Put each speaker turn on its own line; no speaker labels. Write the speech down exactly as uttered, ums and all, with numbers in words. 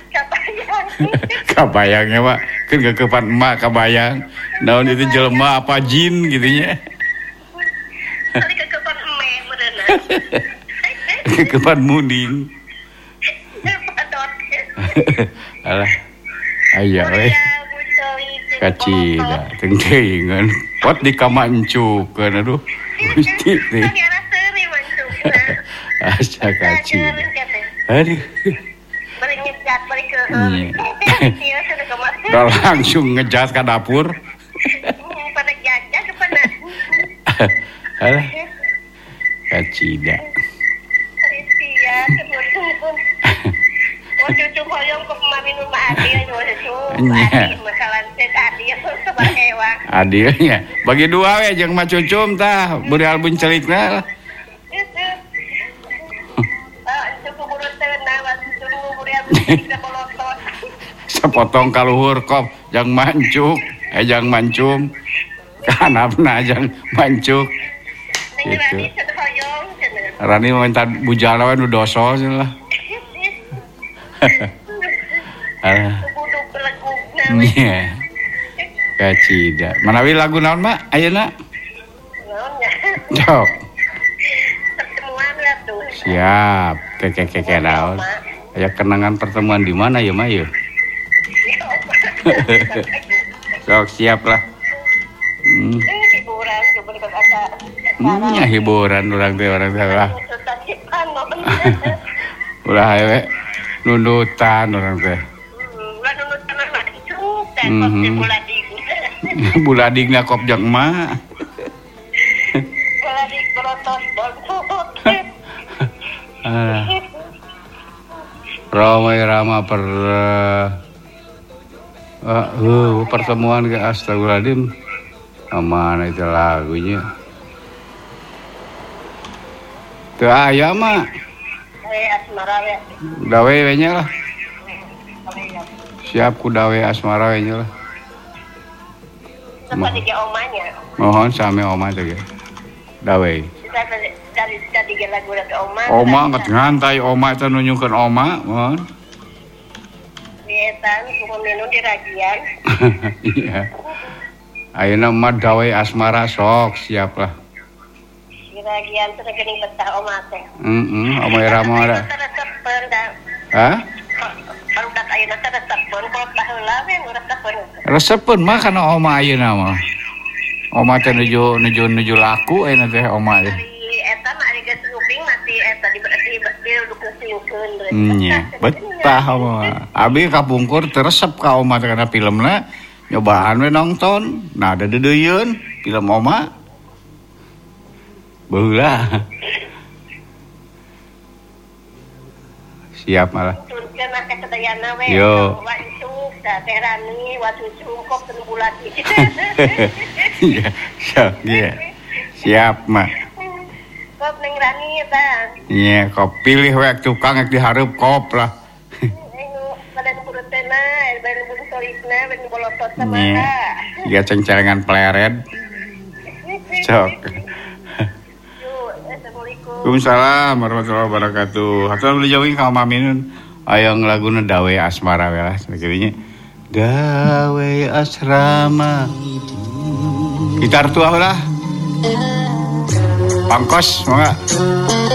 Kabayang.
Kabayangnya Pak, kan kekepan emak kabayang. Naon itu jelema apa jin gitunya.
Tadi kekepan emek beneran.
Kekepan muding.
Padot.
Alah. Aya we. Kacida, teu teuingan. Pot di kamancukeun aduh. Gusti teh. Asa kacida. Aduh.
Bari ngejat bari ke.
Udah langsung ngejat ke dapur.
Pada jajan kepada.
Alah. Kacida.
Sia sebut. Oh cucu hoyong ke minum adil cucu. Adil makalan teh adil sebar hewan.
Adilnya bagi dua we jeung mah cucum tah beri albun celikna. Sepotong kaluhur kop jang mancuk, eh jang mancum. Kanapna jang mancuk. Gitu. Rani minta bujana we nu doso lah. Alah. Iya. Kacida. Manawi lagu naon, Mak? Ayeuna?
Naonnya?
Sok.
Pertemuan lah tuh.
Siap. Keke-keke naon. Aya kenangan pertemuan di mana ya, Mak ya? Sok siap lah. Hmm.
Hiburan coba dikata.
Hmm, ya hiburan orang teh orang teh lah. Ulah we nunutan orang teh.
Ulah nunutan mah dicuk teh
Mhm.
buladig.
Buladigna kop jeung emak.
Buladig berotos bontot.
Ah. Ramai rama per uh, uh, pertemuan ke astagfirullahaladzim. Mana itu lagunya? Teu aya mah.
Eh asmara we.
Dawe we nya lah. Siap ku dawe asmara we nya lah.
Seperti ke omanya.
Mohon sami oma teh. Dawe.
Kita dari tadi ke lagu ke oma.
Oma ngat ngantai oma teh nunjukkeun oma, mohon.
Dietan kumaha minum di ragian.
Iya. Ayeuna mah dawe asmara sok siap lah.
Di ragian teh geuning betah oma teh.
Heeh, oma Irama ada.
Resepen da.
Hah?
Barudak ayeuna teh resepen kalau baheula we resepen.
Resepen mah kana oma ayeuna mah. Oma teh nuju nuju nuju laku ayeuna teh oma teh.
Ari eta mah ari geus nguping mati eta di di di duduk singkeun.
Nya, betah mah. Abi kapungkur teu resep ka oma teh kana filmna. Nyobaan we nonton. Nah, ada dedeyeun film oma. Baheula. Siap malah.
Turkeun mah kasadayana we.
Yo.
Wancuk da teh Rani watucu kop teu bulat.
Iya, siap, iya. Siap mah.
Kop ning Rani eta.
Iya, kop pilih we tukang ek dihareup kop lah.
Badan kurutena, badan bulu solisna, badan bolotot sama.
Iya. Iya ceng-celengan pleret. Cok.
Assalamualaikum.
Waalaikumsalam warahmatullahi wabarakatuh. Hatur nuhun dijauhi ka Maminun. Aya laguna dawe asmara we lah sakirinya. Dawe asrama. Gitar tuah lah. Pangkos mangga.